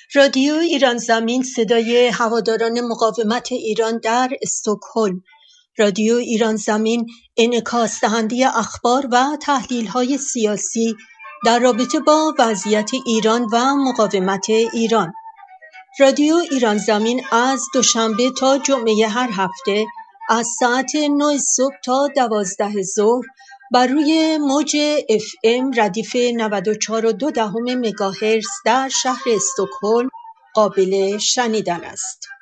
رادیو ایران زمین صدای هواداران مقاومت ایران در استکهلم. رادیو ایران زمین انعکاس دهنده اخبار و تحلیل‌های سیاسی در رابطه با وضعیت ایران و مقاومت ایران. رادیو ایران زمین از دوشنبه تا جمعه هر هفته از ساعت 9 صبح تا 12 ظهر بر روی موج FM ردیف 94.2 مگاهرتز در شهر استکهلم قابل شنیدن است.